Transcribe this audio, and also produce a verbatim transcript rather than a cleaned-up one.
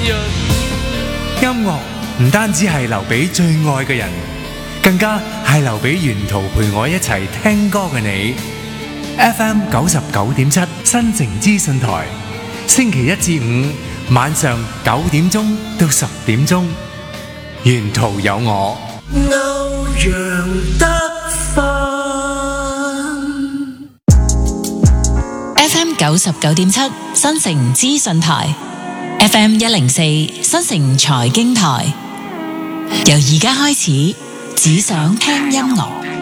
音樂唔單止係留俾最愛嘅人，更加係留俾沿途陪我一齊聽歌嘅你。F M 九十九點七新城資訊台，星期一至五晚上九點鐘到十點鐘，沿途有我。 歐陽德 F M 九十九點七新城資訊台，F M 一零四新城財經台，由而家開始，只想聽音樂。